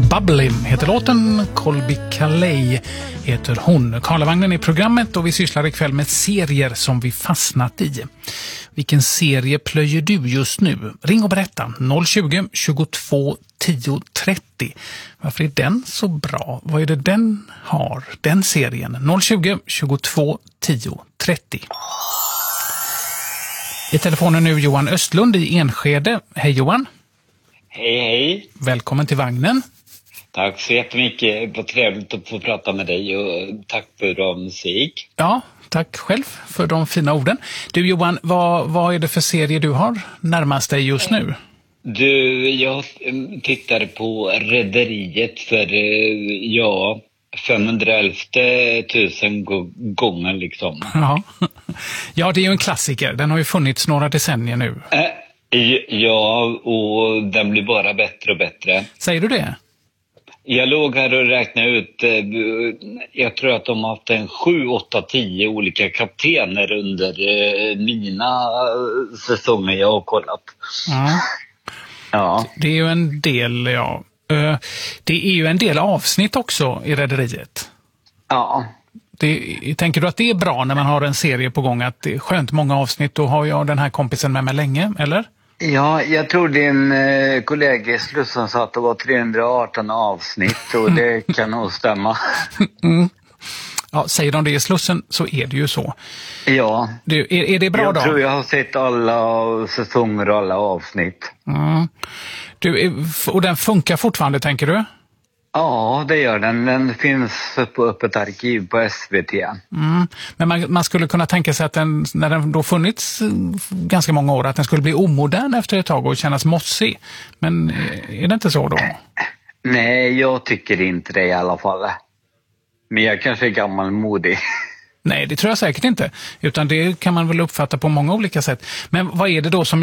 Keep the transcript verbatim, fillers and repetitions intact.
Bubbly heter låten, Colby Calais heter hon. Karlavagnen är programmet och vi sysslar ikväll med serier som vi fastnat i. Vilken serie plöjer du just nu? Ring och berätta noll tjugo, tjugotvå, tio, trettio. Varför är den så bra? Vad är det den har? Den serien noll tjugo, tjugotvå, tio, trettio. I telefonen nu Johan Östlund i Enskede. Hej Johan. Hej hej. Välkommen till vagnen. Tack så jättemycket. Vad trevligt att få prata med dig och tack för bra musik. Ja, tack själv för de fina orden. Du Johan, vad, vad är det för serie du har närmast dig just nu? Du, jag tittar på Rederiet för, ja, femhundraelfte tusen gånger liksom. Ja. Ja, det är ju en klassiker. Den har ju funnits några decennier nu. Ja, och den blir bara bättre och bättre. Säger du det? Jag låg här och räknade ut, jag tror att de har haft en sju, åtta, tio olika kaptener under mina säsonger jag har kollat. Ja. Ja. Det är ju en del, ja. Det är ju en del avsnitt också i Rederiet. Ja. Det, tänker du att det är bra när man har en serie på gång, att det är skönt många avsnitt, då har jag den här kompisen med mig länge, eller? Ja, jag tror din eh, kollega i Slussen sa att det var trehundraarton avsnitt och det kan nog stämma. Mm. Ja, säger de det i Slussen så är det ju så. Ja. Du, är, är det bra jag då? Jag tror jag har sett alla säsonger och alla avsnitt. Mm. Du, och den funkar fortfarande, tänker du? Ja, det gör den. Den finns på öppet arkiv på S V T. Mm. Men man, man skulle kunna tänka sig att den, när den då funnits ganska många år, att den skulle bli omodern efter ett tag och kännas mossig. Men är det inte så då? Nej, jag tycker inte det i alla fall. Men jag kanske är gammalmodig. Nej, det tror jag säkert inte. Utan det kan man väl uppfatta på många olika sätt. Men vad är det då som